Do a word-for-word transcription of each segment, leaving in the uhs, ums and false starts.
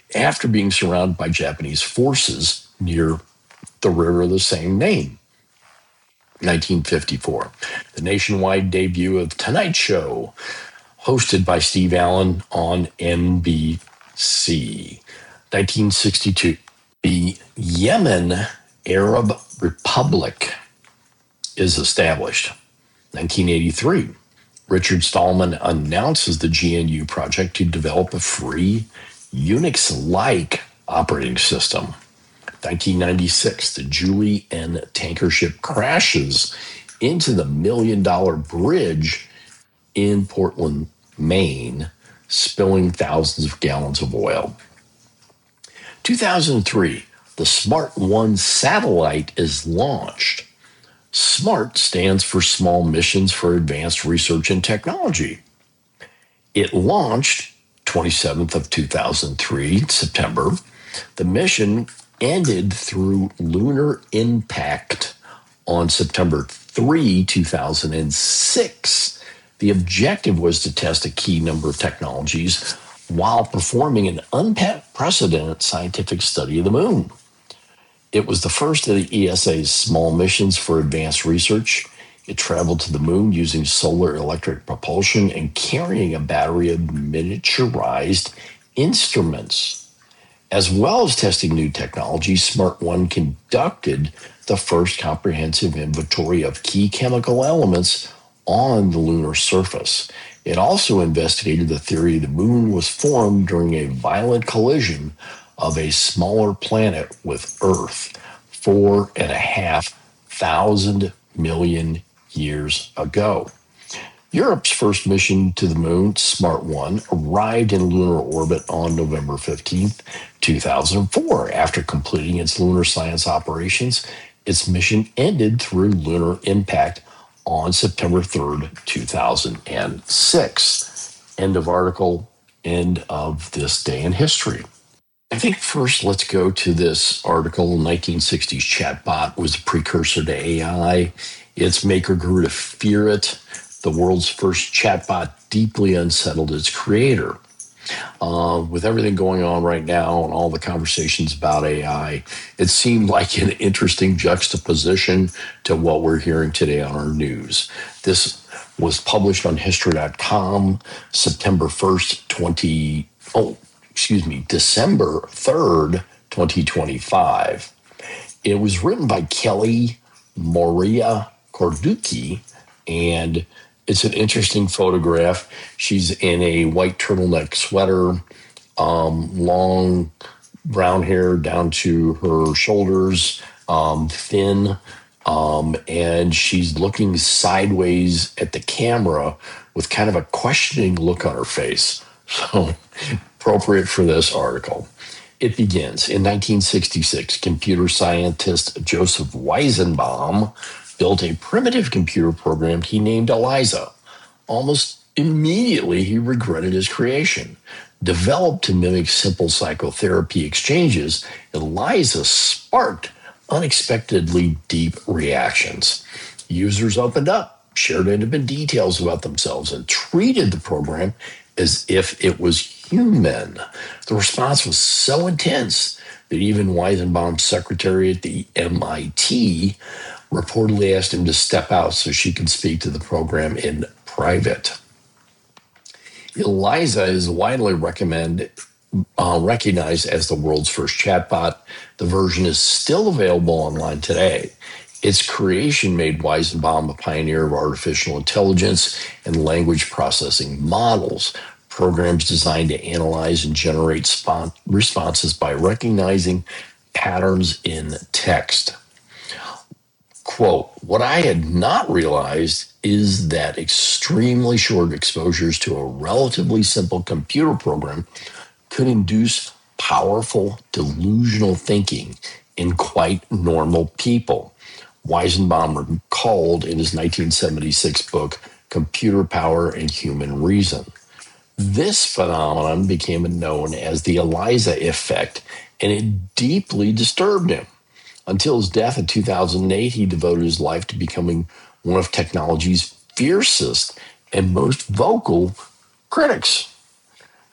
after being surrounded by Japanese forces near the river of the same name. nineteen fifty-four. The nationwide debut of Tonight Show, hosted by Steve Allen on N B C. nineteen sixty-two. The Yemen Arab Republic is established. nineteen eighty-three. Richard Stallman announces the G N U project to develop a free Unix-like operating system. nineteen ninety-six, the Julian tanker ship crashes into the Million Dollar Bridge in Portland, Maine, spilling thousands of gallons of oil. two thousand three, the SMART one satellite is launched. SMART stands for Small Missions for Advanced Research and Technology. It launched twenty-seventh of two thousand three, September. The mission ended through lunar impact on September third, two thousand six. The objective was to test a key number of technologies while performing an unprecedented scientific study of the moon. It was the first of the E S A's small missions for advanced research. It traveled to the moon using solar electric propulsion and carrying a battery of miniaturized instruments. As well as testing new technology, SMART one conducted the first comprehensive inventory of key chemical elements on the lunar surface. It also investigated the theory the moon was formed during a violent collision of a smaller planet with Earth four and a half thousand million years ago. Europe's first mission to the moon, SMART one, arrived in lunar orbit on November fifteenth, two thousand four. After completing its lunar science operations, its mission ended through lunar impact on September third, two thousand six. End of article, end of this day in history. I think first let's go to this article. nineteen sixties chatbot was a precursor to A I. Its maker grew to fear it. The world's first chatbot deeply unsettled its creator. Uh, with everything going on right now and all the conversations about A I, it seemed like an interesting juxtaposition to what we're hearing today on our news. This was published on history dot com, September first, twenty, oh, excuse me, December third, twenty twenty-five. It was written by Kelly Maria Corducci, and it's an interesting photograph. She's in a white turtleneck sweater, um, long brown hair down to her shoulders, um, thin, um, and she's looking sideways at the camera with kind of a questioning look on her face. So, appropriate for this article. It begins in nineteen sixty-six. Computer scientist Joseph Weizenbaum built a primitive computer program he named ELIZA. Almost immediately, he regretted his creation. Developed to mimic simple psychotherapy exchanges, ELIZA sparked unexpectedly deep reactions. Users opened up, shared intimate details about themselves, and treated the program as if it was human. The response was so intense that even Weizenbaum's secretary at the M I T reportedly asked him to step out so she could speak to the program in private. ELIZA is widely recommended, uh, recognized as the world's first chatbot. The version is still available online today. Its creation made Weizenbaum a pioneer of artificial intelligence and language processing models, programs designed to analyze and generate spon- responses by recognizing patterns in text. Quote, what I had not realized is that extremely short exposures to a relatively simple computer program could induce powerful delusional thinking in quite normal people. Weizenbaum recalled in his nineteen seventy-six book, Computer Power and Human Reason. This phenomenon became known as the ELIZA effect, and it deeply disturbed him. Until his death in two thousand eight, he devoted his life to becoming one of technology's fiercest and most vocal critics.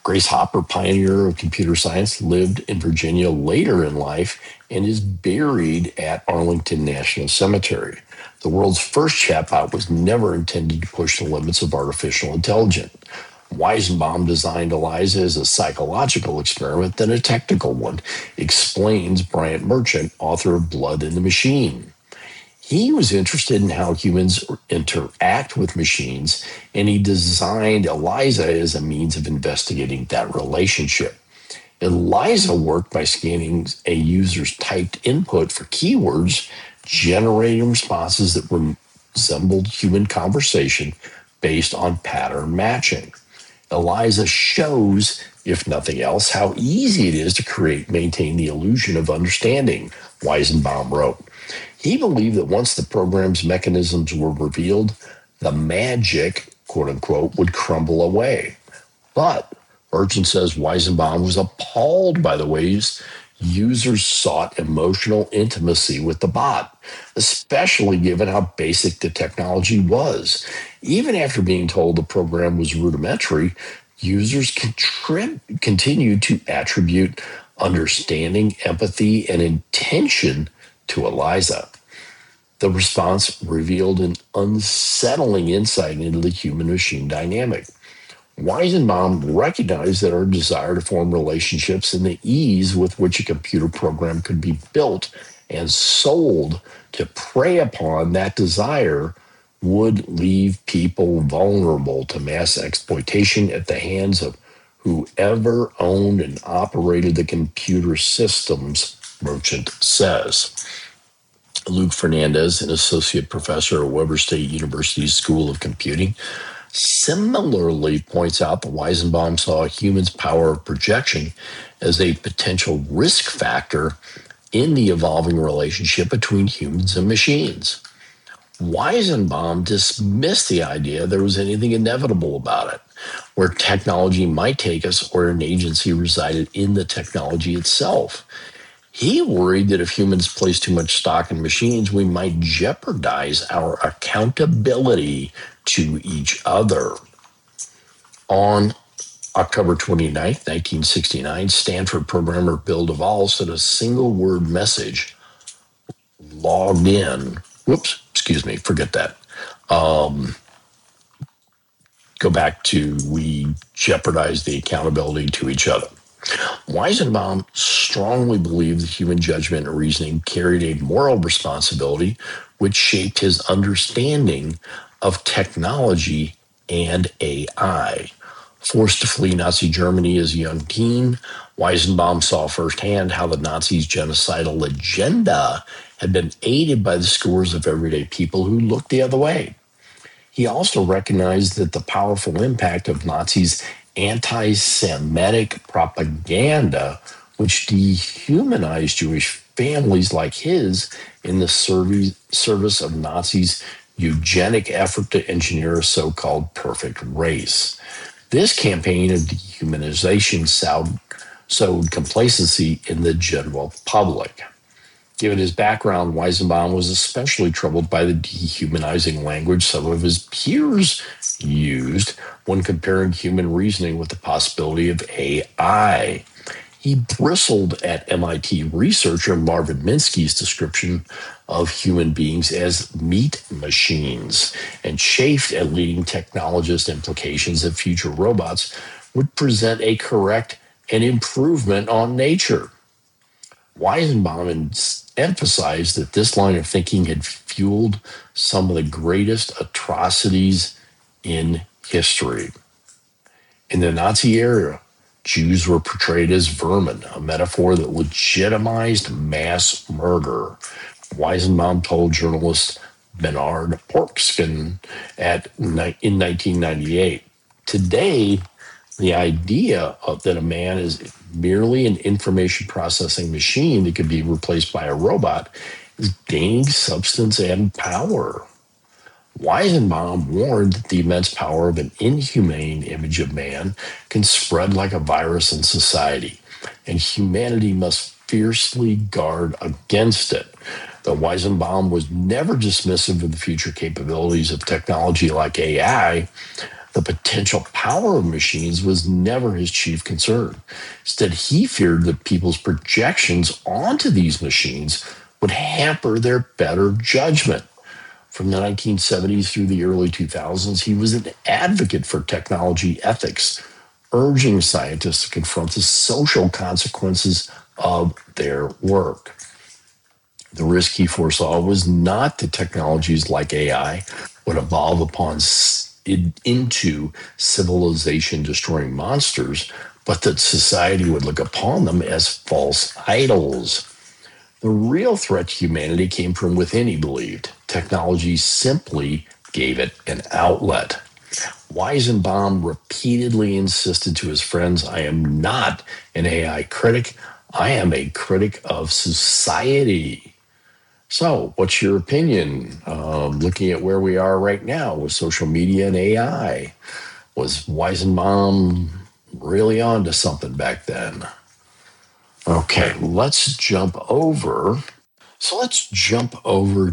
Grace Hopper, pioneer of computer science, lived in Virginia later in life and is buried at Arlington National Cemetery. The world's first chatbot was never intended to push the limits of artificial intelligence. Weizenbaum designed Eliza as a psychological experiment than a technical one, explains Bryant Merchant, author of Blood in the Machine. He was interested in how humans interact with machines, and he designed Eliza as a means of investigating that relationship. Eliza worked by scanning a user's typed input for keywords, generating responses that resembled human conversation based on pattern matching. Eliza shows, if nothing else, how easy it is to create, maintain the illusion of understanding, Weizenbaum wrote. He believed that once the program's mechanisms were revealed, the magic, quote unquote, would crumble away. But Merchant says Weizenbaum was appalled by the ways users sought emotional intimacy with the bot, especially given how basic the technology was. Even after being told the program was rudimentary, users contrib- continued to attribute understanding, empathy, and intention to Eliza. The response revealed an unsettling insight into the human-machine dynamic. Weizenbaum recognized that our desire to form relationships and the ease with which a computer program could be built and sold to prey upon that desire would leave people vulnerable to mass exploitation at the hands of whoever owned and operated the computer systems, Merchant says. Luke Fernandez, an associate professor at Weber State University's School of Computing, similarly points out that Weizenbaum saw a human's power of projection as a potential risk factor in the evolving relationship between humans and machines. Weizenbaum dismissed the idea there was anything inevitable about it, where technology might take us or an agency resided in the technology itself. He worried that if humans place too much stock in machines, we might jeopardize our accountability to each other. On October twenty-ninth, nineteen sixty-nine, Stanford programmer Bill Duvall sent a single word message, logged in. Whoops, excuse me, forget that. Um, go back to we jeopardize the accountability to each other. Weizenbaum strongly believed that human judgment and reasoning carried a moral responsibility, which shaped his understanding of technology and A I. Forced to flee Nazi Germany as a young teen, Weizenbaum saw firsthand how the Nazis' genocidal agenda had been aided by the scores of everyday people who looked the other way. He also recognized that the powerful impact of Nazis' anti-Semitic propaganda, which dehumanized Jewish families like his in the service of Nazis' eugenic effort to engineer a so-called perfect race. This campaign of dehumanization sowed, sowed complacency in the general public. Given his background, Weizenbaum was especially troubled by the dehumanizing language some of his peers used when comparing human reasoning with the possibility of A I. He bristled at M I T researcher Marvin Minsky's description of human beings as meat machines and chafed at leading technologist implications that future robots would present a correct an improvement on nature. Weizenbaum emphasized that this line of thinking had fueled some of the greatest atrocities in history. In the Nazi era, Jews were portrayed as vermin, a metaphor that legitimized mass murder. Weizenbaum told journalist Bernard Porkskin at, in nineteen ninety-eight, today, the idea of that a man is merely an information processing machine that could be replaced by a robot is gaining substance and power. Weizenbaum warned that the immense power of an inhumane image of man can spread like a virus in society, and humanity must fiercely guard against it. Though Weizenbaum was never dismissive of the future capabilities of technology like A I, The potential power of machines was never his chief concern. Instead, he feared that people's projections onto these machines would hamper their better judgment. From the nineteen seventies through the early two thousands, he was an advocate for technology ethics, urging scientists to confront the social consequences of their work. The risk he foresaw was not that technologies like A I would evolve upon into civilization destroying monsters, but that society would look upon them as false idols. The real threat to humanity came from within, he believed. Technology simply gave it an outlet. Weizenbaum repeatedly insisted to his friends, I am not an A I critic. I am a critic of society. So, what's your opinion? Um, looking at where we are right now with social media and A I, was Weizenbaum really onto something back then? Okay, let's jump over. So let's jump over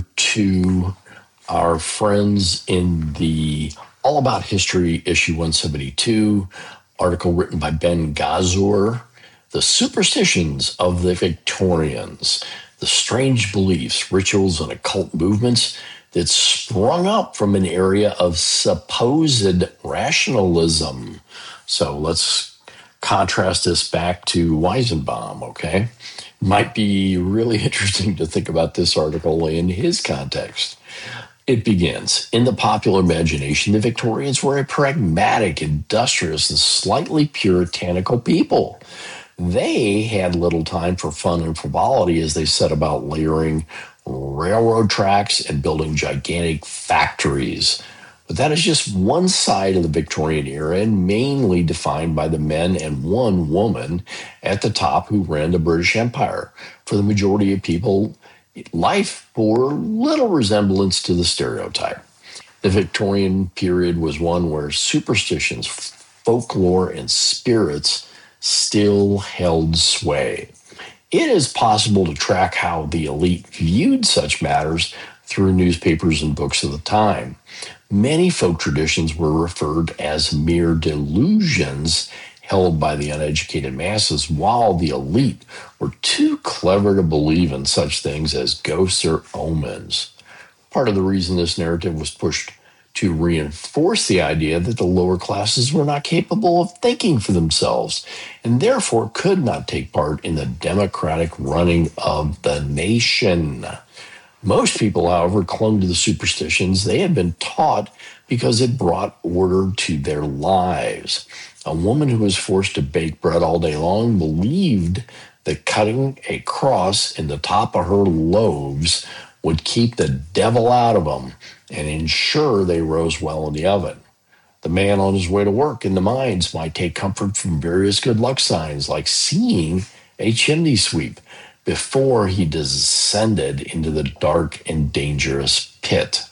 to our friends in the All About History, issue one seventy-two, article written by Ben Gazur, The Superstitions of the Victorians, the strange beliefs, rituals, and occult movements that sprung up from an area of supposed rationalism. So let's contrast this back to Weizenbaum, okay? Might be really interesting to think about this article in his context. It begins, in the popular imagination, the Victorians were a pragmatic, industrious, and slightly puritanical people. They had little time for fun and frivolity as they set about layering railroad tracks and building gigantic factories. But that is just one side of the Victorian era and mainly defined by the men and one woman at the top who ran the British Empire. For the majority of people, life bore little resemblance to the stereotype. The Victorian period was one where superstitions, folklore, and spirits still held sway. It is possible to track how the elite viewed such matters through newspapers and books of the time. Many folk traditions were referred as mere delusions held by the uneducated masses, while the elite were too clever to believe in such things as ghosts or omens. Part of the reason this narrative was pushed to reinforce the idea that the lower classes were not capable of thinking for themselves and therefore could not take part in the democratic running of the nation. Most people, however, clung to the superstitions they had been taught because it brought order to their lives. A woman who was forced to bake bread all day long believed that cutting a cross in the top of her loaves would keep the devil out of them and ensure they rose well in the oven. The man on his way to work in the mines might take comfort from various good luck signs, like seeing a chimney sweep, before he descended into the dark and dangerous pit.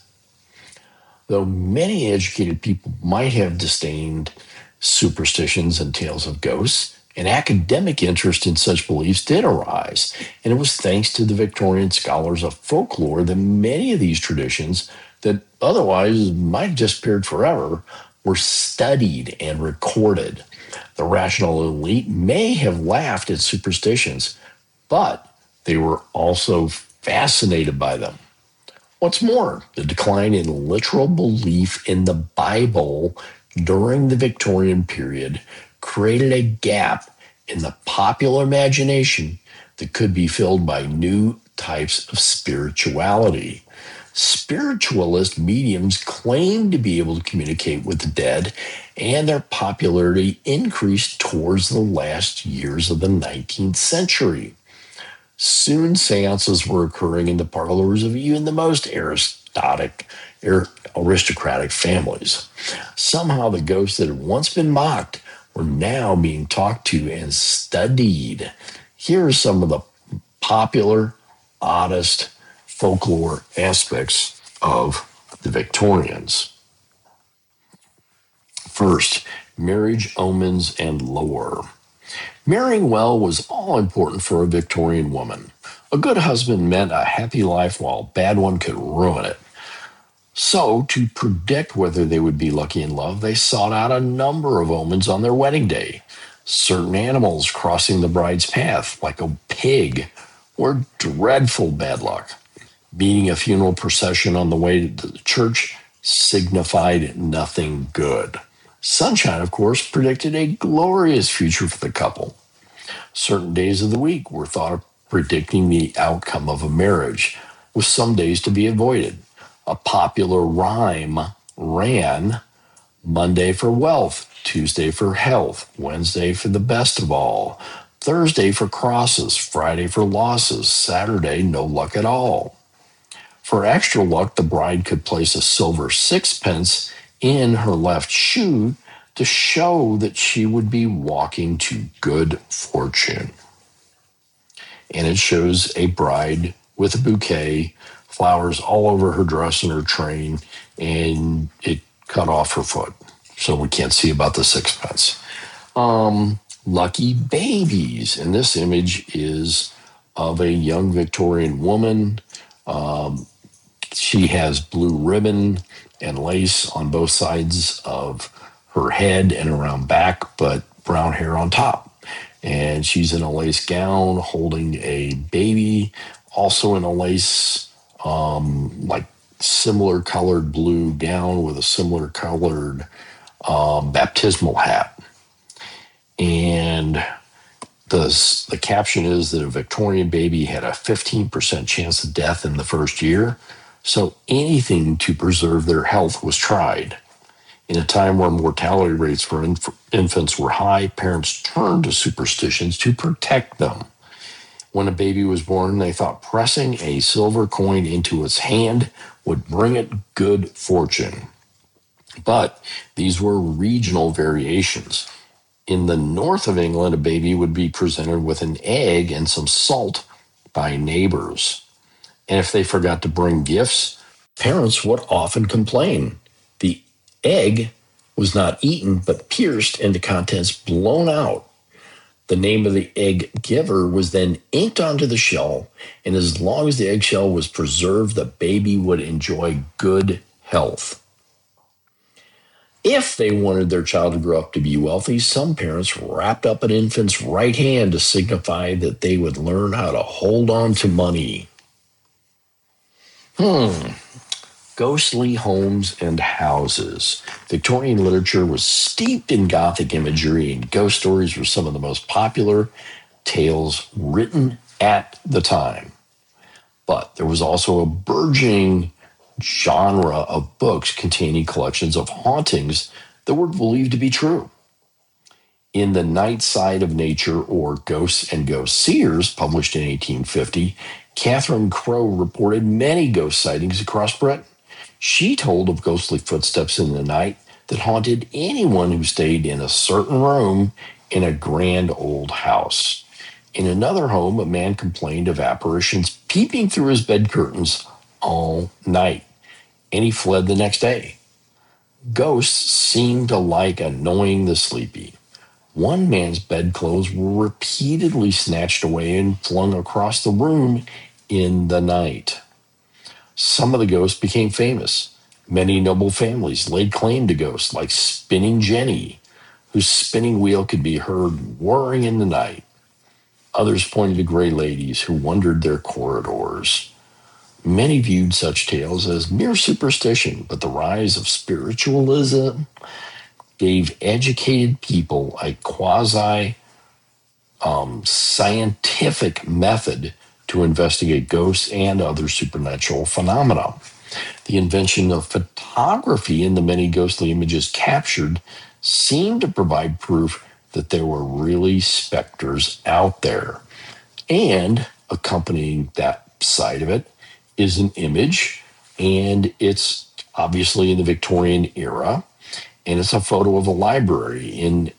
Though many educated people might have disdained superstitions and tales of ghosts, an academic interest in such beliefs did arise, and it was thanks to the Victorian scholars of folklore that many of these traditions that otherwise might have disappeared forever were studied and recorded. The rational elite may have laughed at superstitions, but they were also fascinated by them. What's more, the decline in literal belief in the Bible during the Victorian period created a gap in the popular imagination that could be filled by new types of spirituality. Spiritualist mediums claimed to be able to communicate with the dead, and their popularity increased towards the last years of the nineteenth century. Soon, seances were occurring in the parlors of even the most aristocratic, aristocratic families. Somehow, the ghosts that had once been mocked were now being talked to and studied. Here are some of the popular, oddest folklore aspects of the Victorians. First, marriage omens and lore. Marrying well was all important for a Victorian woman. A good husband meant a happy life, while a bad one could ruin it. So, to predict whether they would be lucky in love, they sought out a number of omens on their wedding day. Certain animals crossing the bride's path, like a pig, were dreadful bad luck. Meeting a funeral procession on the way to the church signified nothing good. Sunshine, of course, predicted a glorious future for the couple. Certain days of the week were thought of predicting the outcome of a marriage, with some days to be avoided. A popular rhyme ran: Monday for wealth, Tuesday for health, Wednesday for the best of all, Thursday for crosses, Friday for losses, Saturday no luck at all. For extra luck, the bride could place a silver sixpence in her left shoe to show that she would be walking to good fortune. And it shows a bride with a bouquet, flowers all over her dress and her train, and it cut off her foot. So we can't see about the sixpence. Um, lucky babies. And this image is of a young Victorian woman. Um, she has blue ribbon and lace on both sides of her head and around back, but brown hair on top. And she's in a lace gown holding a baby, also in a lace, um, like similar colored blue gown with a similar colored um, baptismal hat. And the, the caption is that a Victorian baby had a fifteen percent chance of death in the first year. So anything to preserve their health was tried. In a time where mortality rates for inf- infants were high, parents turned to superstitions to protect them. When a baby was born, they thought pressing a silver coin into its hand would bring it good fortune. But these were regional variations. In the north of England, a baby would be presented with an egg and some salt by neighbors. And if they forgot to bring gifts, parents would often complain. The egg was not eaten, but pierced and the contents blown out. The name of the egg giver was then inked onto the shell, and as long as the eggshell was preserved, the baby would enjoy good health. If they wanted their child to grow up to be wealthy, some parents wrapped up an infant's right hand to signify that they would learn how to hold on to money. Hmm. Ghostly homes and houses. Victorian literature was steeped in Gothic imagery, and ghost stories were some of the most popular tales written at the time. But there was also a burgeoning genre of books containing collections of hauntings that were believed to be true. In The Night Side of Nature, or Ghosts and Ghost Seers, published in eighteen fifty, Catherine Crowe reported many ghost sightings across Britain. She told of ghostly footsteps in the night that haunted anyone who stayed in a certain room in a grand old house. In another home, a man complained of apparitions peeping through his bed curtains all night, and he fled the next day. Ghosts seemed to like annoying the sleepy. One man's bedclothes were repeatedly snatched away and flung across the room in the night. Some of the ghosts became famous. Many noble families laid claim to ghosts, like Spinning Jenny, whose spinning wheel could be heard whirring in the night. Others pointed to gray ladies who wandered their corridors. Many viewed such tales as mere superstition, but the rise of spiritualism gave educated people a quasi um, scientific method to investigate ghosts and other supernatural phenomena. The invention of photography and the many ghostly images captured seemed to provide proof that there were really specters out there. And accompanying that side of it is an image, and it's obviously in the Victorian era, and it's a photo of a library in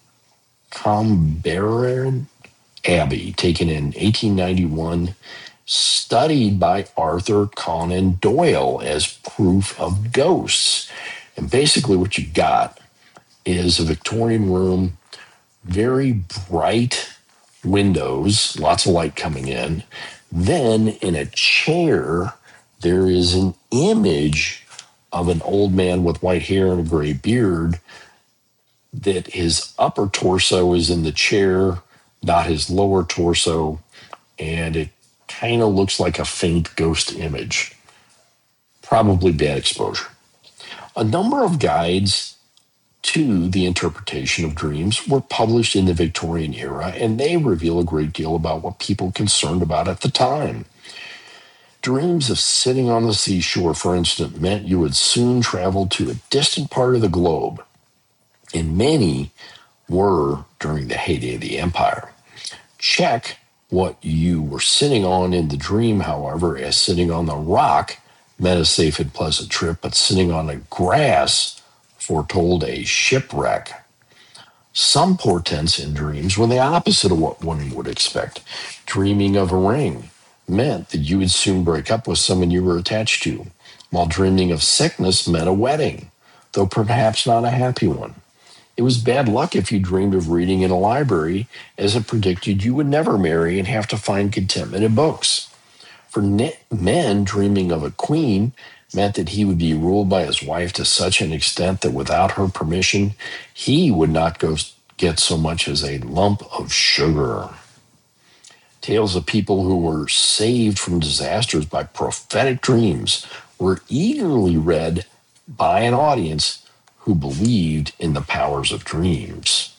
Camberwell Abbey, taken in eighteen ninety-one, studied by Arthur Conan Doyle as proof of ghosts. And basically, what you got is a Victorian room, very bright windows, lots of light coming in. Then, in a chair, there is an image of an old man with white hair and a gray beard, that his upper torso is in the chair, not his lower torso, and it kind of looks like a faint ghost image. Probably bad exposure. A number of guides to the interpretation of dreams were published in the Victorian era, and they reveal a great deal about what people were concerned about at the time. Dreams of sitting on the seashore, for instance, meant you would soon travel to a distant part of the globe, and many were during the heyday of the empire. Check what you were sitting on in the dream, however, as sitting on the rock meant a safe and pleasant trip, but sitting on the grass foretold a shipwreck. Some portents in dreams were the opposite of what one would expect. Dreaming of a ring meant that you would soon break up with someone you were attached to, while dreaming of sickness meant a wedding, though perhaps not a happy one. It was bad luck if you dreamed of reading in a library, as it predicted you would never marry and have to find contentment in books. For men, dreaming of a queen meant that he would be ruled by his wife to such an extent that without her permission, he would not go get so much as a lump of sugar. Tales of people who were saved from disasters by prophetic dreams were eagerly read by an audience who believed in the powers of dreams.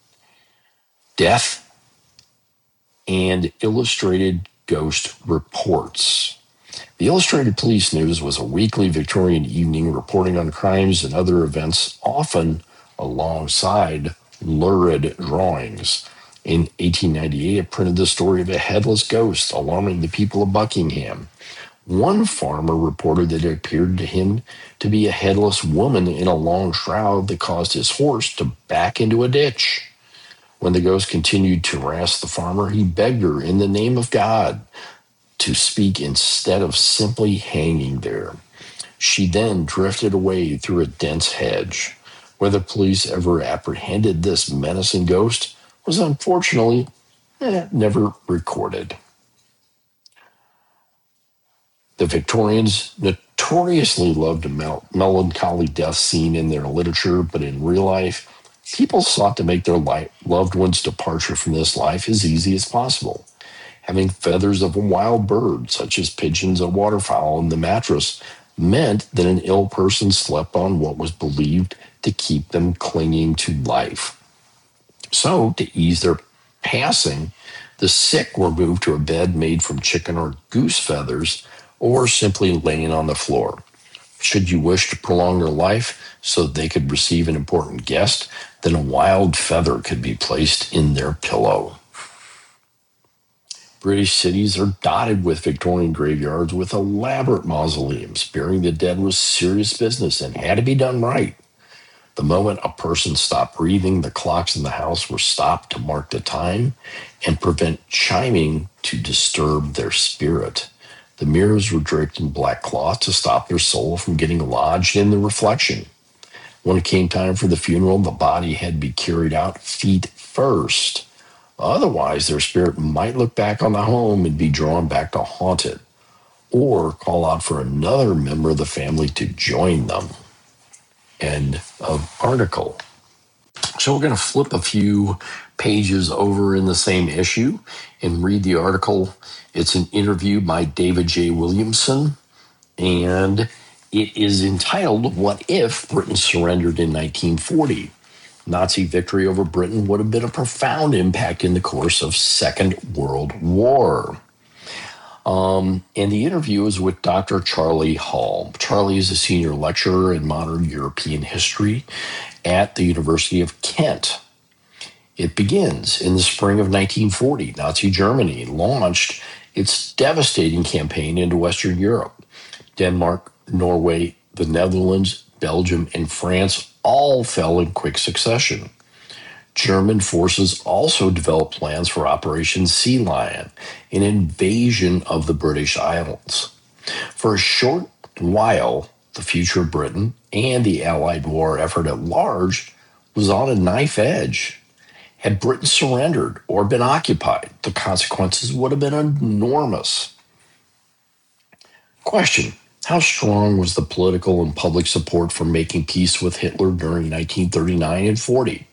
Death and Illustrated Ghost Reports. The Illustrated Police News was a weekly Victorian evening reporting on crimes and other events, often alongside lurid drawings. In eighteen ninety-eight, it printed the story of a headless ghost alarming the people of Buckingham. One farmer reported that it appeared to him to be a headless woman in a long shroud that caused his horse to back into a ditch. When the ghost continued to harass the farmer, he begged her in the name of God to speak instead of simply hanging there. She then drifted away through a dense hedge. Whether police ever apprehended this menacing ghost was unfortunately eh, never recorded. The Victorians notoriously loved a mel- melancholy death scene in their literature, but in real life, people sought to make their life, loved one's departure from this life as easy as possible. Having feathers of a wild bird, such as pigeons or waterfowl, in the mattress meant that an ill person slept on what was believed to keep them clinging to life. So, to ease their passing, the sick were moved to a bed made from chicken or goose feathers, or simply laying on the floor. Should you wish to prolong their life so they could receive an important guest, then a wild feather could be placed in their pillow. British cities are dotted with Victorian graveyards with elaborate mausoleums. Burying the dead was serious business and had to be done right. The moment a person stopped breathing, the clocks in the house were stopped to mark the time and prevent chiming to disturb their spirit. The mirrors were draped in black cloth to stop their soul from getting lodged in the reflection. When it came time for the funeral, the body had to be carried out feet first. Otherwise, their spirit might look back on the home and be drawn back to haunt it, or call out for another member of the family to join them. End of article. So we're going to flip a few pages over in the same issue and read the article. It's an interview by David J. Williamson, and it is entitled, "What If Britain Surrendered in nineteen forty? Nazi victory over Britain would have been a profound impact in the course of Second World War." Um, and the interview is with Doctor Charlie Hall. Charlie is a senior lecturer in modern European history at the University of Kent. It begins in the spring of nineteen forty. Nazi Germany launched its devastating campaign into Western Europe. Denmark, Norway, the Netherlands, Belgium, and France all fell in quick succession. German forces also developed plans for Operation Sea Lion, an invasion of the British Isles. For a short while, the future of Britain and the Allied war effort at large was on a knife edge. Had Britain surrendered or been occupied, the consequences would have been enormous. Question: How strong was the political and public support for making peace with Hitler during nineteen thirty-nine and forty?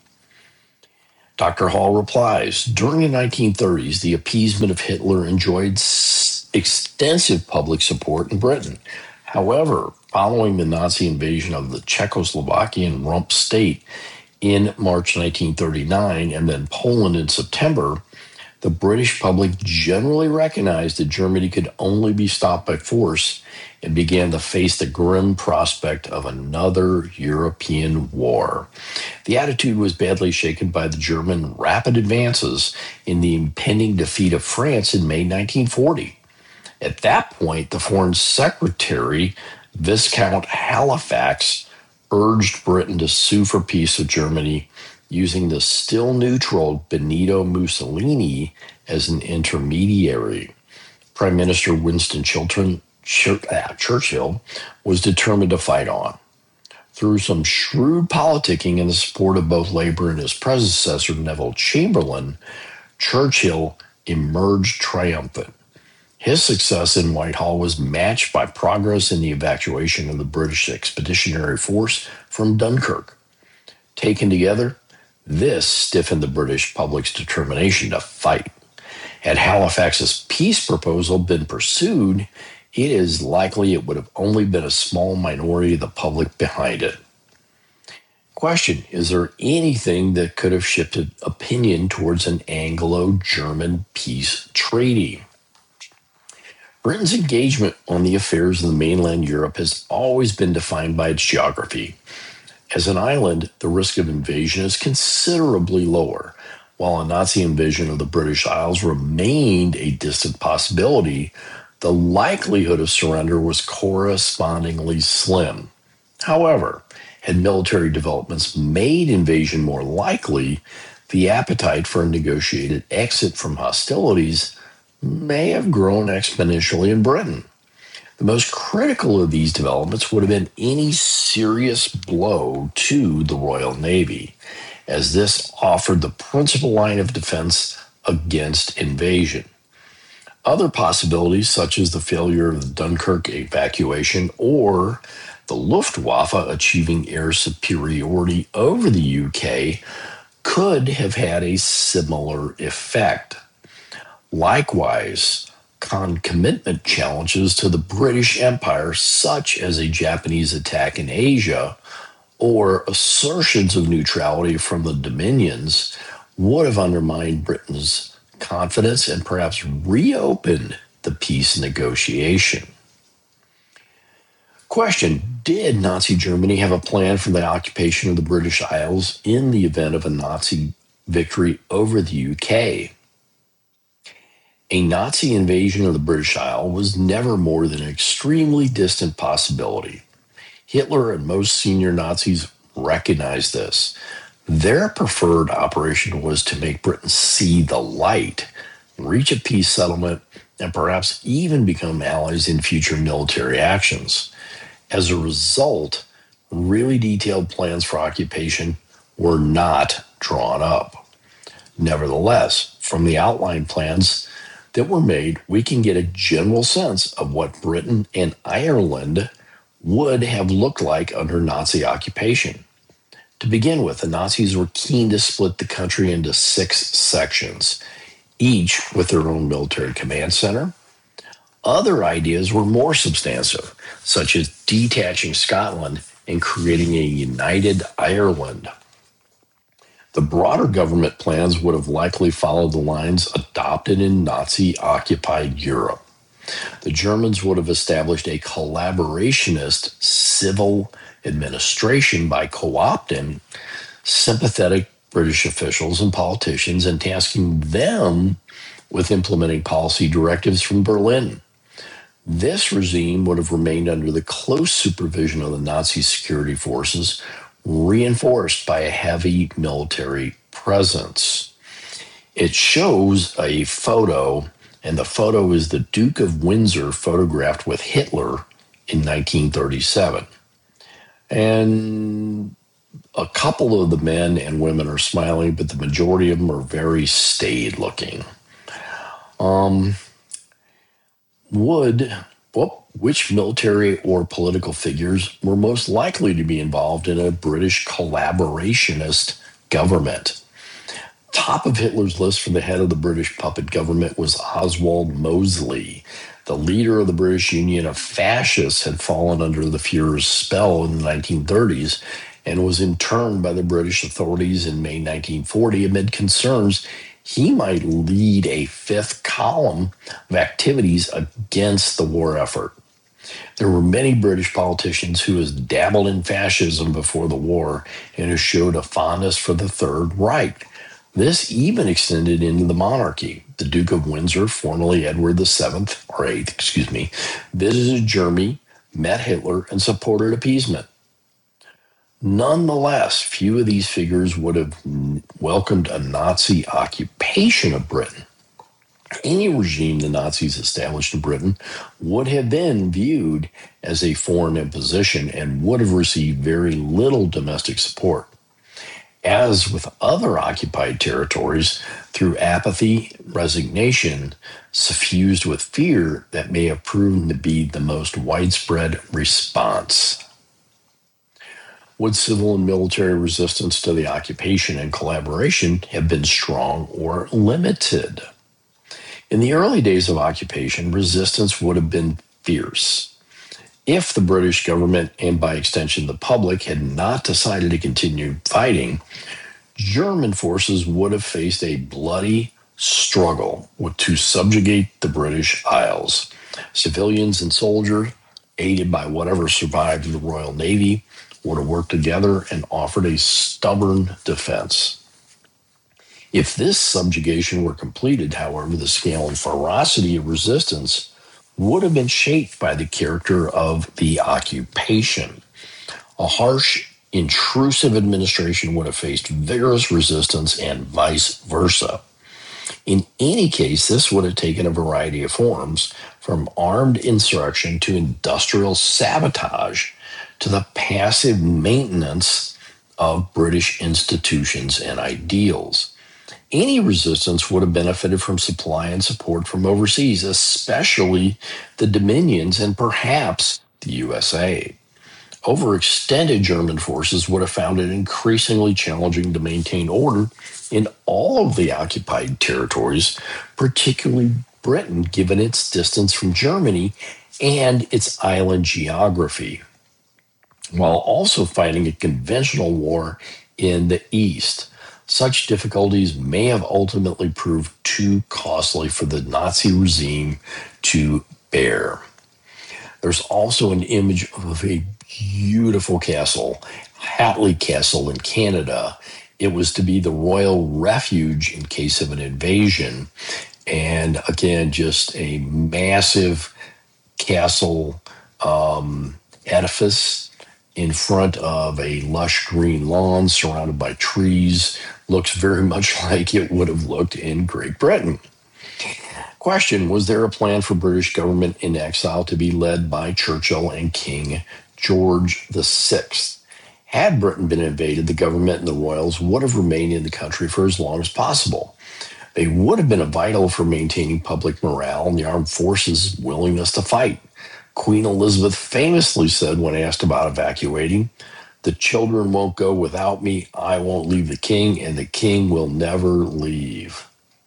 Doctor Hall replies, during the nineteen thirties, the appeasement of Hitler enjoyed s- extensive public support in Britain. However, following the Nazi invasion of the Czechoslovakian rump state in March nineteen thirty-nine and then Poland in September, the British public generally recognized that Germany could only be stopped by force and began to face the grim prospect of another European war. The attitude was badly shaken by the German rapid advances in the impending defeat of France in May nineteen forty. At that point, the Foreign Secretary, Viscount Halifax, urged Britain to sue for peace with Germany using the still neutral Benito Mussolini as an intermediary. Prime Minister Winston Chilton, Churchill was determined to fight on. Through some shrewd politicking and the support of both Labour and his predecessor, Neville Chamberlain, Churchill emerged triumphant. His success in Whitehall was matched by progress in the evacuation of the British Expeditionary Force from Dunkirk. Taken together, this stiffened the British public's determination to fight. Had Halifax's peace proposal been pursued, it is likely it would have only been a small minority of the public behind it. Question, is there anything that could have shifted opinion towards an Anglo-German peace treaty? Britain's engagement on the affairs of the mainland Europe has always been defined by its geography. As an island, the risk of invasion is considerably lower. While a Nazi invasion of the British Isles remained a distant possibility, the likelihood of surrender was correspondingly slim. However, had military developments made invasion more likely, the appetite for a negotiated exit from hostilities may have grown exponentially in Britain. The most critical of these developments would have been any serious blow to the Royal Navy, as this offered the principal line of defense against invasion. Other possibilities, such as the failure of the Dunkirk evacuation or the Luftwaffe achieving air superiority over the U K, could have had a similar effect. Likewise, concomitant challenges to the British Empire, such as a Japanese attack in Asia or assertions of neutrality from the Dominions, would have undermined Britain's confidence and perhaps reopened the peace negotiation. Question, did Nazi Germany have a plan for the occupation of the British Isles in the event of a Nazi victory over the U K? A Nazi invasion of the British Isles was never more than an extremely distant possibility. Hitler and most senior Nazis recognized this. Their preferred operation was to make Britain see the light, reach a peace settlement, and perhaps even become allies in future military actions. As a result, really detailed plans for occupation were not drawn up. Nevertheless, from the outline plans that were made, we can get a general sense of what Britain and Ireland would have looked like under Nazi occupation. To begin with, the Nazis were keen to split the country into six sections, each with their own military command center. Other ideas were more substantive, such as detaching Scotland and creating a united Ireland. The broader government plans would have likely followed the lines adopted in Nazi-occupied Europe. The Germans would have established a collaborationist civil administration by co-opting sympathetic British officials and politicians and tasking them with implementing policy directives from Berlin. This regime would have remained under the close supervision of the Nazi security forces, reinforced by a heavy military presence. It shows a photo, and the photo is the Duke of Windsor photographed with Hitler in nineteen thirty-seven. And a couple of the men and women are smiling, but the majority of them are very staid looking. Um, Wood Well, which military or political figures were most likely to be involved in a British collaborationist government? Top of Hitler's list for the head of the British puppet government was Oswald Mosley. The leader of the British Union of Fascists had fallen under the Fuhrer's spell in the nineteen thirties and was interned by the British authorities in May nineteen forty amid concerns he might lead a fifth column of activities against the war effort. There were many British politicians who had dabbled in fascism before the war and who showed a fondness for the Third Reich. This even extended into the monarchy. The Duke of Windsor, formerly Edward the Seventh, or Eighth, excuse me, visited Germany, met Hitler, and supported appeasement. Nonetheless, few of these figures would have welcomed a Nazi occupation of Britain. Any regime the Nazis established in Britain would have been viewed as a foreign imposition and would have received very little domestic support. As with other occupied territories, through apathy, resignation, suffused with fear that may have proven to be the most widespread response. Would civil and military resistance to the occupation and collaboration have been strong or limited? In the early days of occupation, resistance would have been fierce. If the British government, and by extension the public, had not decided to continue fighting, German forces would have faced a bloody struggle to subjugate the British Isles. Civilians and soldiers, aided by whatever survived of the Royal Navy, would have worked together and offered a stubborn defense. If this subjugation were completed, however, the scale and ferocity of resistance would have been shaped by the character of the occupation. A harsh, intrusive administration would have faced vigorous resistance and vice versa. In any case, this would have taken a variety of forms, from armed insurrection to industrial sabotage to the passive maintenance of British institutions and ideals. Any resistance would have benefited from supply and support from overseas, especially the Dominions and perhaps the U S A. Overextended German forces would have found it increasingly challenging to maintain order in all of the occupied territories, particularly Britain, given its distance from Germany and its island geography, while also fighting a conventional war in the East. Such difficulties may have ultimately proved too costly for the Nazi regime to bear. There's also an image of a beautiful castle, Hatley Castle in Canada. It was to be the royal refuge in case of an invasion. And again, just a massive castle um, edifice in front of a lush green lawn surrounded by trees. Looks very much like it would have looked in Great Britain. Question: was there a plan for British government in exile to be led by Churchill and King George the Sixth? Had Britain been invaded, the government and the royals would have remained in the country for as long as possible. They would have been vital for maintaining public morale and the armed forces' willingness to fight. Queen Elizabeth famously said when asked about evacuating, "The children won't go without me, I won't leave the king, and the king will never leave."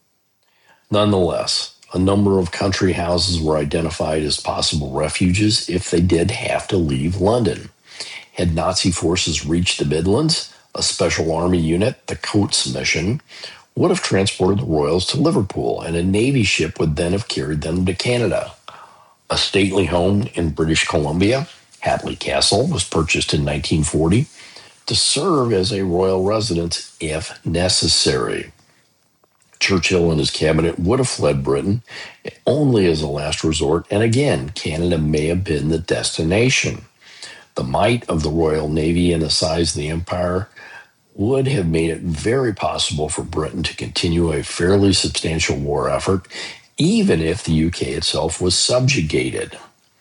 Nonetheless, a number of country houses were identified as possible refuges if they did have to leave London. Had Nazi forces reached the Midlands, a special army unit, the Coates Mission, would have transported the royals to Liverpool, and a Navy ship would then have carried them to Canada. A stately home in British Columbia, Hatley Castle, was purchased in nineteen forty to serve as a royal residence if necessary. Churchill and his cabinet would have fled Britain only as a last resort, and again, Canada may have been the destination. The might of the Royal Navy and the size of the empire would have made it very possible for Britain to continue a fairly substantial war effort, even if the U K itself was subjugated.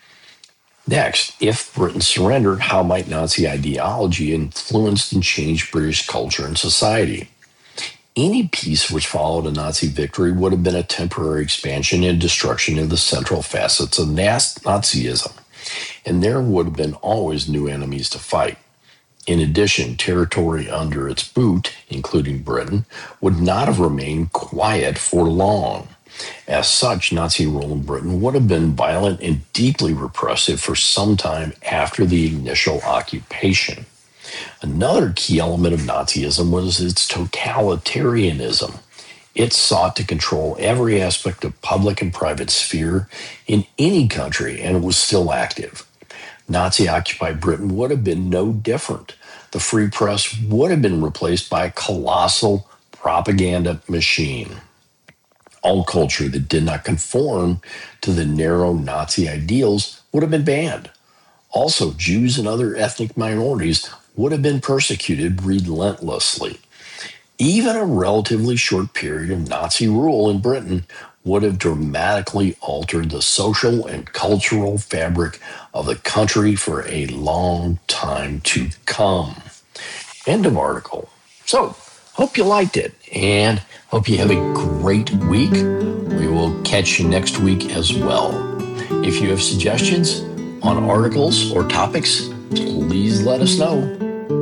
Next, if Britain surrendered, how might Nazi ideology influence and change British culture and society? Any peace which followed a Nazi victory would have been a temporary expansion and destruction of the central facets of Nazism, and there would have been always new enemies to fight. In addition, territory under its boot, including Britain, would not have remained quiet for long. As such, Nazi rule in Britain would have been violent and deeply repressive for some time after the initial occupation. Another key element of Nazism was its totalitarianism. It sought to control every aspect of public and private sphere in any country, and it was still active. Nazi-occupied Britain would have been no different. The free press would have been replaced by a colossal propaganda machine. All culture that did not conform to the narrow Nazi ideals would have been banned. Also, Jews and other ethnic minorities would have been persecuted relentlessly. Even a relatively short period of Nazi rule in Britain would have dramatically altered the social and cultural fabric of the country for a long time to come. End of article. So, hope you liked it, and hope you have a great week. We will catch you next week as well. If you have suggestions on articles or topics, please let us know.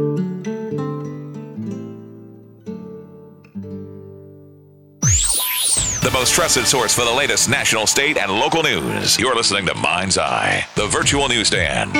The most trusted source for the latest national, state, and local news. You're listening to Mind's Eye, the virtual newsstand.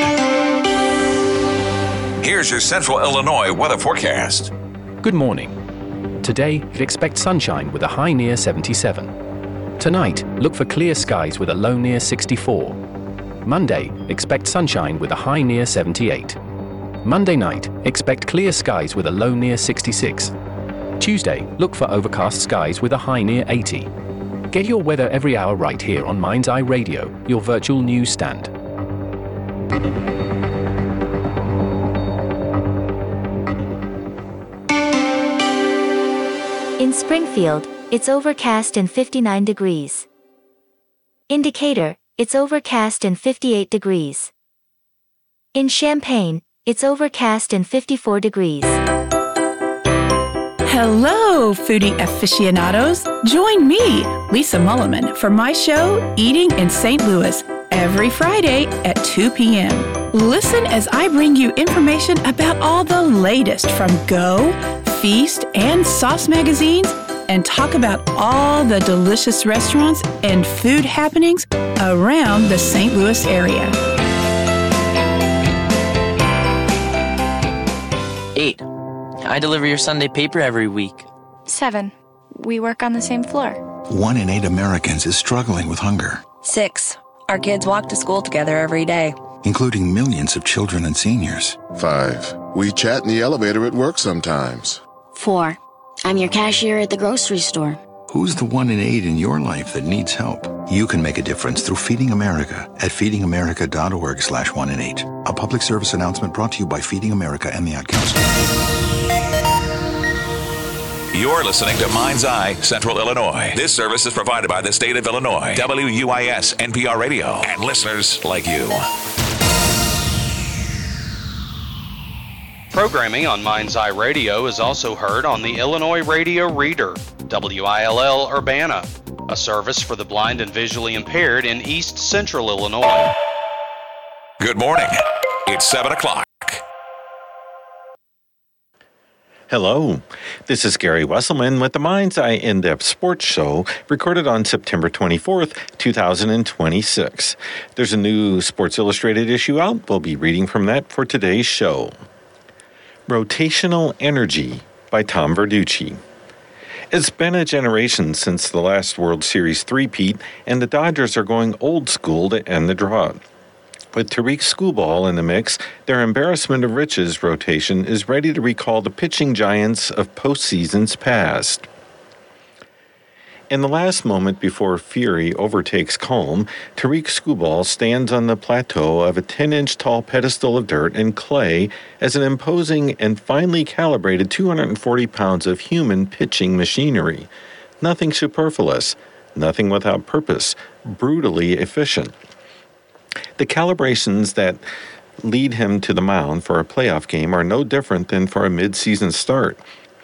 Here's your Central Illinois weather forecast. Good morning. Today, expect sunshine with a high near seventy-seven. Tonight, look for clear skies with a low near sixty-four. Monday, expect sunshine with a high near seventy-eight. Monday night, expect clear skies with a low near sixty-six. Tuesday, look for overcast skies with a high near eighty. Get your weather every hour right here on Mind's Eye Radio, your virtual news stand. In Springfield, it's overcast and fifty-nine degrees. In Decatur, it's overcast and fifty-eight degrees. In Champaign, it's overcast and fifty-four degrees. Hello, foodie aficionados. Join me, Lisa Mulliman, for my show, Eating in Saint Louis, every Friday at two p.m. Listen as I bring you information about all the latest from Go, Feast, and Sauce magazines, and talk about all the delicious restaurants and food happenings around the Saint Louis area. Eight. I deliver your Sunday paper every week. Seven. We work on the same floor. One in eight Americans is struggling with hunger. Six. Our kids walk to school together every day, including millions of children and seniors. Five. We chat in the elevator at work sometimes. Four. I'm your cashier at the grocery store. Who's the one in eight in your life that needs help? You can make a difference through Feeding America at feeding america dot org slash one in eight. A public service announcement brought to you by Feeding America and the Ad Council. You're listening to Mind's Eye, Central Illinois. This service is provided by the state of Illinois, W U I S N P R Radio, and listeners like you. Programming on Mind's Eye Radio is also heard on the Illinois Radio Reader, W I L L Urbana, a service for the blind and visually impaired in East Central Illinois. Good morning. It's seven o'clock. Hello, this is Gary Wesselman with the Mind's Eye In-Depth Sports Show, recorded on September twenty-fourth, twenty twenty-six. There's a new Sports Illustrated issue out. We'll be reading from that for today's show. Rotational Energy by Tom Verducci. It's been a generation since the last World Series three-peat, and the Dodgers are going old school to end the drought. With Tariq Skubal in the mix, their embarrassment of riches rotation is ready to recall the pitching giants of postseasons past. In the last moment before fury overtakes calm, Tariq Skubal stands on the plateau of a ten-inch tall pedestal of dirt and clay as an imposing and finely calibrated two hundred forty pounds of human pitching machinery. Nothing superfluous, nothing without purpose, brutally efficient. The calibrations that lead him to the mound for a playoff game are no different than for a mid-season start.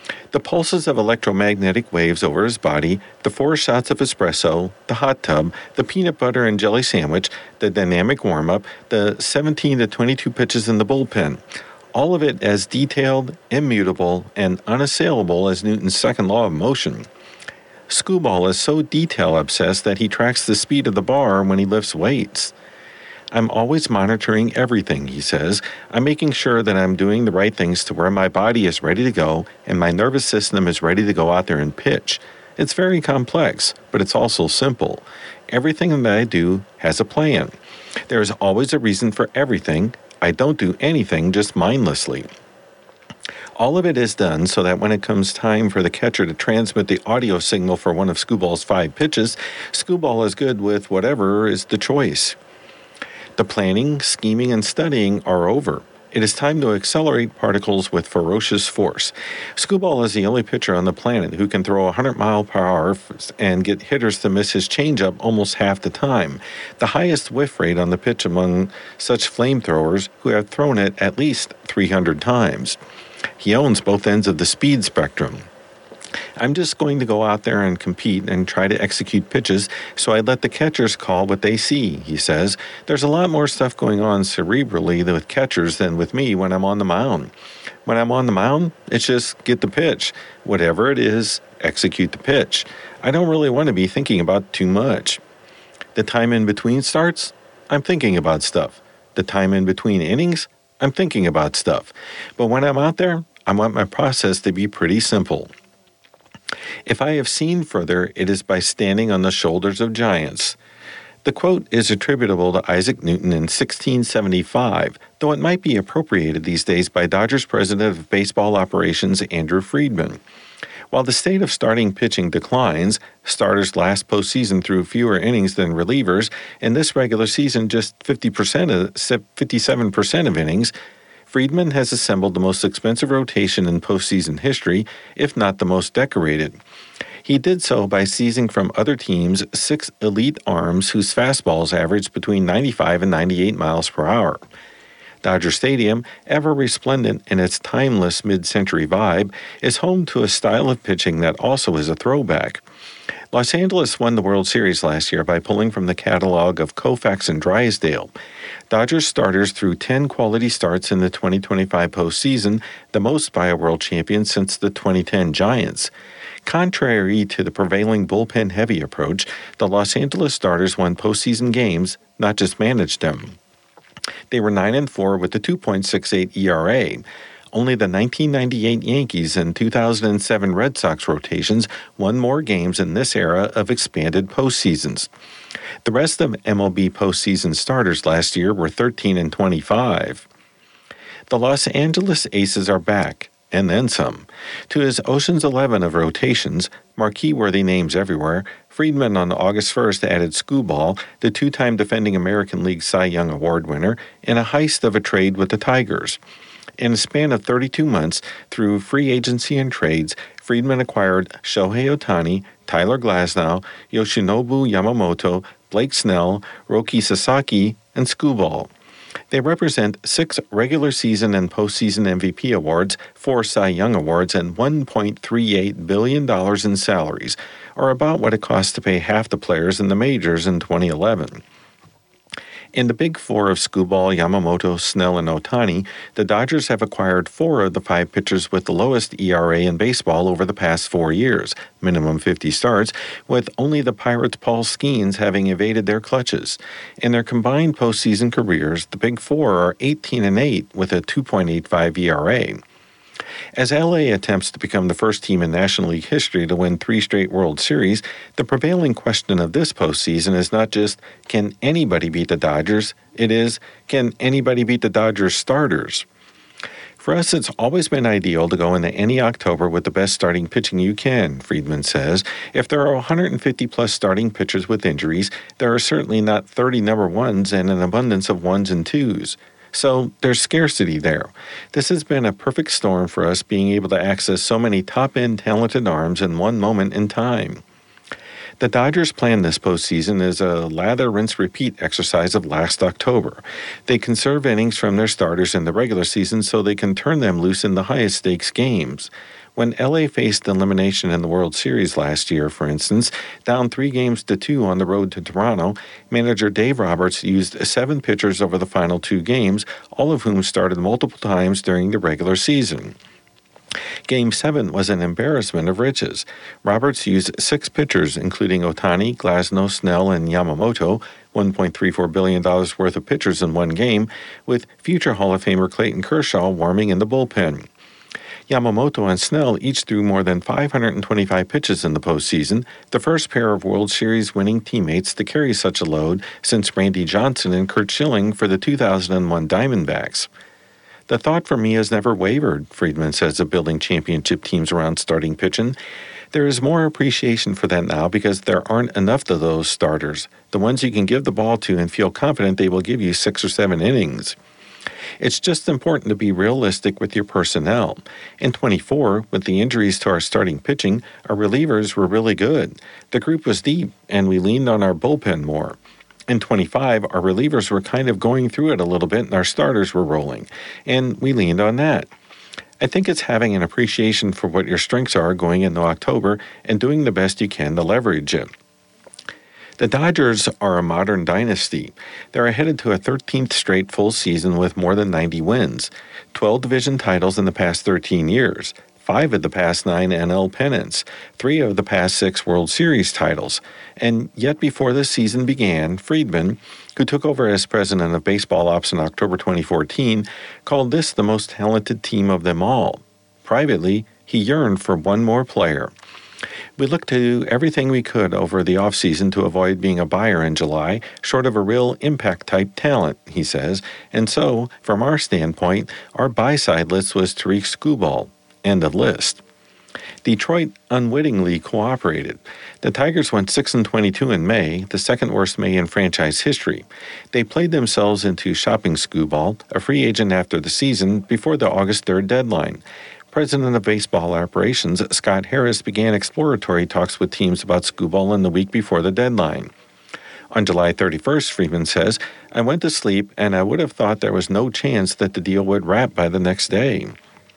The pulses of electromagnetic waves over his body, the four shots of espresso, the hot tub, the peanut butter and jelly sandwich, the dynamic warm-up, the seventeen to twenty-two pitches in the bullpen. All of it as detailed, immutable, and unassailable as Newton's second law of motion. Skubal is so detail-obsessed that he tracks the speed of the bar when he lifts weights. I'm always monitoring everything, he says. I'm making sure that I'm doing the right things to where my body is ready to go and my nervous system is ready to go out there and pitch. It's very complex, but it's also simple. Everything that I do has a plan. There is always a reason for everything. I don't do anything just mindlessly. All of it is done so that when it comes time for the catcher to transmit the audio signal for one of Skubal's five pitches, Skubal is good with whatever is the choice. The planning, scheming, and studying are over. It is time to accelerate particles with ferocious force. Skubal is the only pitcher on the planet who can throw one hundred mile per hour and get hitters to miss his changeup almost half the time, the highest whiff rate on the pitch among such flamethrowers who have thrown it at least three hundred times. He owns both ends of the speed spectrum. I'm just going to go out there and compete and try to execute pitches, so I let the catchers call what they see, he says. There's a lot more stuff going on cerebrally with catchers than with me when I'm on the mound. When I'm on the mound, it's just get the pitch. Whatever it is, execute the pitch. I don't really want to be thinking about too much. The time in between starts, I'm thinking about stuff. The time in between innings, I'm thinking about stuff. But when I'm out there, I want my process to be pretty simple. If I have seen further, it is by standing on the shoulders of giants. The quote is attributable to Isaac Newton in sixteen seventy-five, though it might be appropriated these days by Dodgers president of baseball operations Andrew Friedman. While the state of starting pitching declines, starters last postseason threw fewer innings than relievers, and this regular season just fifty percent of, fifty-seven percent of innings, Friedman has assembled the most expensive rotation in postseason history, if not the most decorated. He did so by seizing from other teams six elite arms whose fastballs averaged between ninety-five and ninety-eight miles per hour. Dodger Stadium, ever resplendent in its timeless mid-century vibe, is home to a style of pitching that also is a throwback. Los Angeles won the World Series last year by pulling from the catalog of Koufax and Drysdale. Dodgers starters threw ten quality starts in the twenty twenty-five postseason, the most by a world champion since the twenty ten Giants. Contrary to the prevailing bullpen-heavy approach, the Los Angeles starters won postseason games, not just managed them. They were nine and four with a two point six eight E R A. Only the nineteen ninety-eight Yankees and two thousand seven Red Sox rotations won more games in this era of expanded postseasons. The rest of M L B postseason starters last year were thirteen and twenty-five. The Los Angeles Aces are back, and then some. To his Ocean's Eleven of rotations, marquee-worthy names everywhere, Friedman on August first added Skubal, the two-time defending American League Cy Young Award winner, in a heist of a trade with the Tigers. In a span of thirty-two months, through free agency and trades, Friedman acquired Shohei Ohtani, Tyler Glasnow, Yoshinobu Yamamoto, Blake Snell, Roki Sasaki, and Skubal. They represent six regular season and postseason M V P awards, four Cy Young awards, and one point three eight billion dollars in salaries, or about what it costs to pay half the players in the majors in twenty eleven. In the big four of Skubal, Yamamoto, Snell, and Ohtani, the Dodgers have acquired four of the five pitchers with the lowest E R A in baseball over the past four years, minimum fifty starts, with only the Pirates' Paul Skeens having evaded their clutches. In their combined postseason careers, the big four are eighteen and eight with a two point eight five E R A. As L A attempts to become the first team in National League history to win three straight World Series, the prevailing question of this postseason is not just, can anybody beat the Dodgers? It is, can anybody beat the Dodgers starters? For us, it's always been ideal to go into any October with the best starting pitching you can, Friedman says. If there are one hundred fifty plus starting pitchers with injuries, there are certainly not thirty number ones and an abundance of ones and twos. So there's scarcity there. This has been a perfect storm for us being able to access so many top-end talented arms in one moment in time. The Dodgers' plan this postseason is a lather, rinse, repeat exercise of last October. They conserve innings from their starters in the regular season so they can turn them loose in the highest stakes games. When L A faced elimination in the World Series last year, for instance, down three games to two on the road to Toronto, manager Dave Roberts used seven pitchers over the final two games, all of whom started multiple times during the regular season. Game seven was an embarrassment of riches. Roberts used six pitchers, including Ohtani, Glasnow, Snell, and Yamamoto, one point three four billion dollars worth of pitchers in one game, with future Hall of Famer Clayton Kershaw warming in the bullpen. Yamamoto and Snell each threw more than five hundred twenty-five pitches in the postseason, the first pair of World Series winning teammates to carry such a load since Randy Johnson and Curt Schilling for the two thousand one Diamondbacks. The thought for me has never wavered, Friedman says of building championship teams around starting pitching. There is more appreciation for that now because there aren't enough of those starters, the ones you can give the ball to and feel confident they will give you six or seven innings. It's just important to be realistic with your personnel. In twenty-four, with the injuries to our starting pitching, our relievers were really good. The group was deep, and we leaned on our bullpen more. In twenty-five, our relievers were kind of going through it a little bit, and our starters were rolling, and we leaned on that. I think it's having an appreciation for what your strengths are going into October and doing the best you can to leverage it. The Dodgers are a modern dynasty. They're headed to a thirteenth straight full season with more than ninety wins, twelve division titles in the past thirteen years, five of the past nine N L pennants, three of the past six World Series titles. And yet before this season began, Friedman, who took over as president of baseball ops in October twenty fourteen, called this the most talented team of them all. Privately, he yearned for one more player. We looked to do everything we could over the offseason to avoid being a buyer in July, short of a real impact-type talent, he says. And so, from our standpoint, our buy-side list was Tarik Skubal. End of list. Detroit unwittingly cooperated. The Tigers went six and twenty-two in May, the second worst May in franchise history. They played themselves into shopping Skubal, a free agent after the season, before the August third deadline. President of Baseball Operations, Scott Harris, began exploratory talks with teams about Skubal in the week before the deadline. On July thirty-first, Friedman says, I went to sleep and I would have thought there was no chance that the deal would wrap by the next day.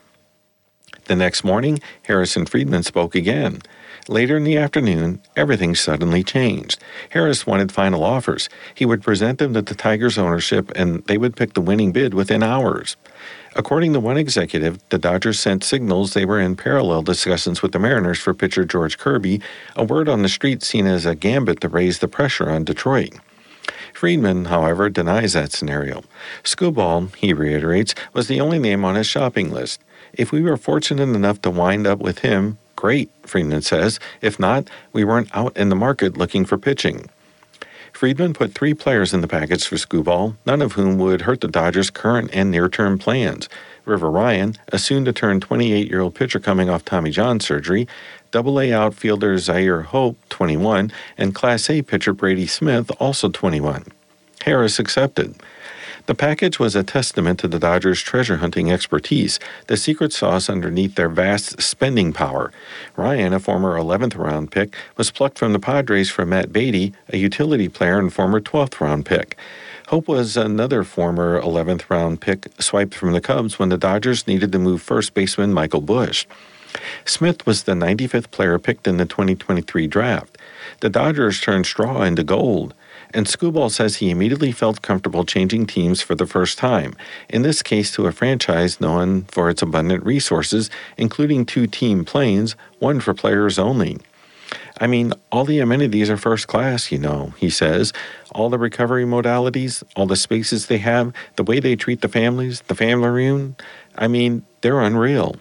The next morning, Harris and Friedman spoke again. Later in the afternoon, everything suddenly changed. Harris wanted final offers. He would present them to the Tigers' ownership and they would pick the winning bid within hours. According to one executive, the Dodgers sent signals they were in parallel discussions with the Mariners for pitcher George Kirby, a word on the street seen as a gambit to raise the pressure on Detroit. Friedman, however, denies that scenario. Skubal, he reiterates, was the only name on his shopping list. If we were fortunate enough to wind up with him, great, Friedman says. If not, we weren't out in the market looking for pitching. Friedman put three players in the package for Skubal, none of whom would hurt the Dodgers' current and near-term plans. River Ryan, a soon-to-turn twenty-eight-year-old pitcher coming off Tommy John surgery, Double-A outfielder Zaire Hope, twenty-one, and Class A pitcher Brady Smith, also twenty-one. Harris accepted. The package was a testament to the Dodgers' treasure-hunting expertise, the secret sauce underneath their vast spending power. Ryan, a former eleventh-round pick, was plucked from the Padres for Matt Beatty, a utility player and former twelfth-round pick. Hope was another former eleventh-round pick swiped from the Cubs when the Dodgers needed to move first baseman Michael Busch. Smith was the ninety-fifth player picked in the twenty twenty-three draft. The Dodgers turned straw into gold. And Skubal says he immediately felt comfortable changing teams for the first time, in this case to a franchise known for its abundant resources, including two team planes, one for players only. I mean, all the amenities are first class, you know, he says. All the recovery modalities, all the spaces they have, the way they treat the families, the family reunion, I mean, they're unreal.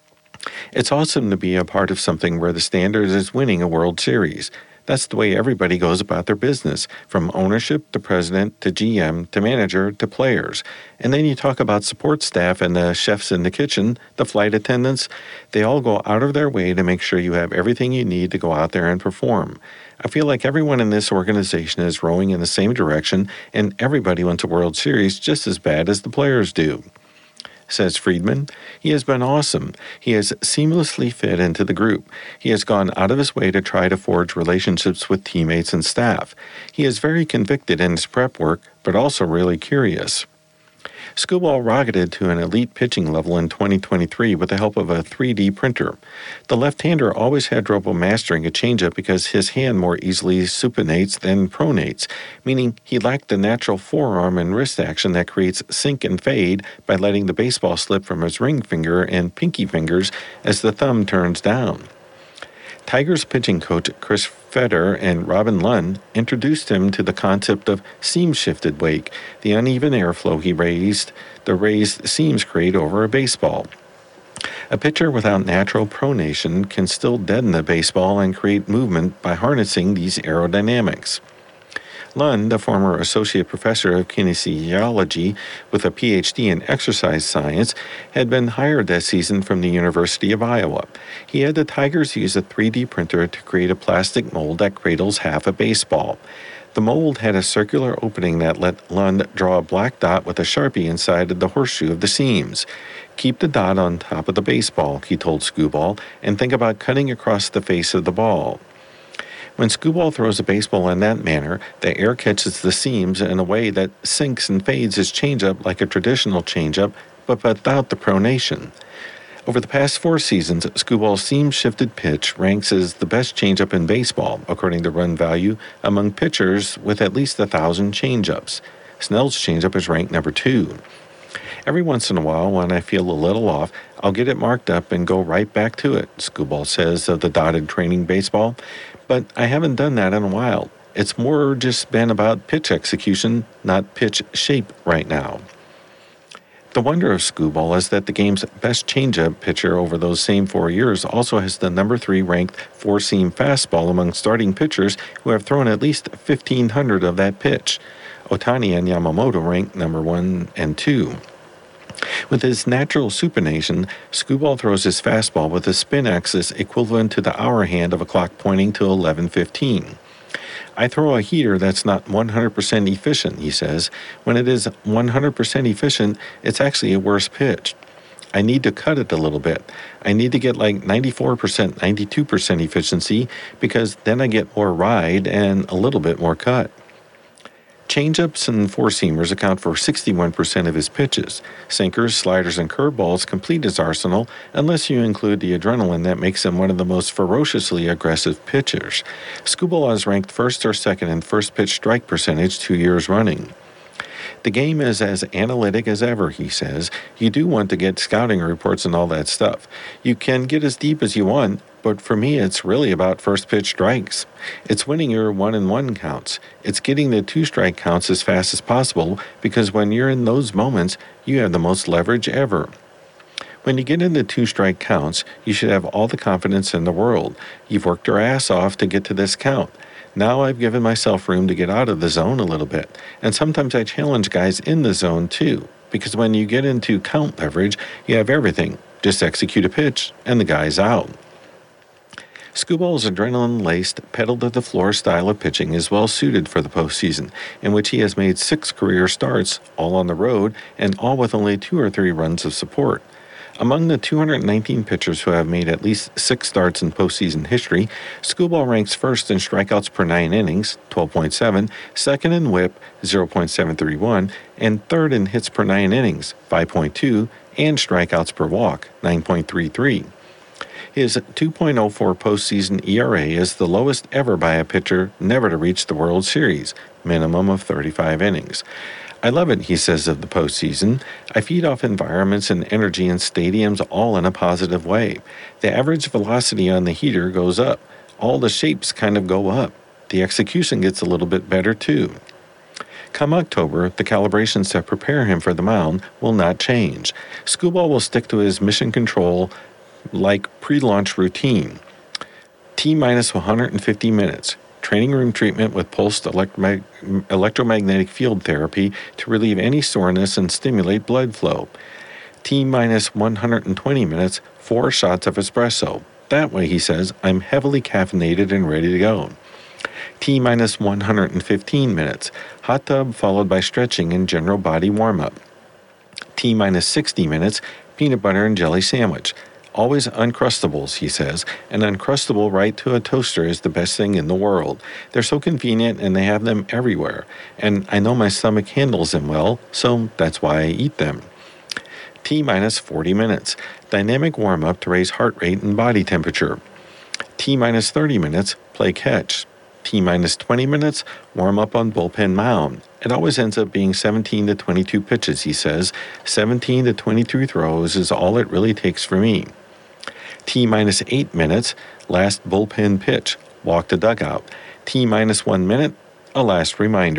It's awesome to be a part of something where the standard is winning a World Series. That's the way everybody goes about their business, from ownership to president to G M to manager to players. And then you talk about support staff and the chefs in the kitchen, the flight attendants. They all go out of their way to make sure you have everything you need to go out there and perform. I feel like everyone in this organization is rowing in the same direction, and everybody wants a World Series just as bad as the players do. Says Friedman, he has been awesome. He has seamlessly fit into the group. He has gone out of his way to try to forge relationships with teammates and staff. He is very convicted in his prep work, but also really curious. Skubal rocketed to an elite pitching level in twenty twenty-three with the help of a three D printer. The left-hander always had trouble mastering a changeup because his hand more easily supinates than pronates, meaning he lacked the natural forearm and wrist action that creates sink and fade by letting the baseball slip from his ring finger and pinky fingers as the thumb turns down. Tigers pitching coach Chris Feder and Robin Lund introduced him to the concept of seam-shifted wake, the uneven airflow he raised, the raised seams create over a baseball. A pitcher without natural pronation can still deaden the baseball and create movement by harnessing these aerodynamics. Lund, a former associate professor of kinesiology with a P H D in exercise science, had been hired that season from the University of Iowa. He had the Tigers use a three D printer to create a plastic mold that cradles half a baseball. The mold had a circular opening that let Lund draw a black dot with a Sharpie inside of the horseshoe of the seams. Keep the dot on top of the baseball, he told Skubal, and think about cutting across the face of the ball. When Skubal throws a baseball in that manner, the air catches the seams in a way that sinks and fades his changeup like a traditional changeup, but without the pronation. Over the past four seasons, Skubal's seam-shifted pitch ranks as the best changeup in baseball, according to run value, among pitchers with at least a thousand changeups. Snell's changeup is ranked number two. Every once in a while, when I feel a little off, I'll get it marked up and go right back to it, Skubal says of the dotted training baseball. But I haven't done that in a while. It's more just been about pitch execution, not pitch shape right now. The wonder of Skubal is that the game's best changeup pitcher over those same four years also has the number three ranked four-seam fastball among starting pitchers who have thrown at least fifteen hundred of that pitch. Otani and Yamamoto ranked number one and two. With his natural supination, Skubal throws his fastball with a spin axis equivalent to the hour hand of a clock pointing to eleven fifteen. I throw a heater that's not one hundred percent efficient, he says. When it is one hundred percent efficient, it's actually a worse pitch. I need to cut it a little bit. I need to get like ninety-four percent, ninety-two percent efficiency because then I get more ride and a little bit more cut. Changeups and four-seamers account for sixty-one percent of his pitches. Sinkers, sliders, and curveballs complete his arsenal, unless you include the adrenaline that makes him one of the most ferociously aggressive pitchers. Skubal is ranked first or second in first-pitch strike percentage two years running. The game is as analytic as ever, he says. You do want to get scouting reports and all that stuff. You can get as deep as you want, but for me it's really about first pitch strikes. It's winning your one and one counts. It's getting the two strike counts as fast as possible because when you're in those moments, you have the most leverage ever. When you get into two strike counts, you should have all the confidence in the world. You've worked your ass off to get to this count. Now I've given myself room to get out of the zone a little bit. And sometimes I challenge guys in the zone too, because when you get into count leverage, you have everything. Just execute a pitch, and the guy's out. Skubal's adrenaline-laced, pedal-to-the-floor style of pitching is well suited for the postseason, in which he has made six career starts, all on the road, and all with only two or three runs of support. Among the two hundred nineteen pitchers who have made at least six starts in postseason history, Skubal ranks first in strikeouts per nine innings, twelve point seven, second in whip, zero point seven three one, and third in hits per nine innings, five point two, and strikeouts per walk, nine point three three. His two point oh four postseason E R A is the lowest ever by a pitcher never to reach the World Series, minimum of thirty-five innings. I love it, he says of the postseason. I feed off environments and energy in stadiums all in a positive way. The average velocity on the heater goes up. All the shapes kind of go up. The execution gets a little bit better too. Come October, the calibrations that prepare him for the mound will not change. Skubal will stick to his mission control like pre-launch routine. T minus one hundred fifty minutes. Training room treatment with pulsed electromag- electromagnetic field therapy to relieve any soreness and stimulate blood flow. T minus one hundred twenty minutes, four shots of espresso. That way, he says, I'm heavily caffeinated and ready to go. T minus one hundred fifteen minutes, hot tub followed by stretching and general body warm-up. T minus sixty minutes, peanut butter and jelly sandwich. Always Uncrustables, he says. An Uncrustable right to a toaster is the best thing in the world. They're so convenient and they have them everywhere. And I know my stomach handles them well, so that's why I eat them. T minus forty minutes. Dynamic warm-up to raise heart rate and body temperature. T minus thirty minutes. Play catch. T minus twenty minutes. Warm up on bullpen mound. It always ends up being seventeen to twenty-two pitches, he says. seventeen to twenty-two throws is all it really takes for me. T minus eight minutes, last bullpen pitch, walk the dugout. T minus one minute, a last reminder.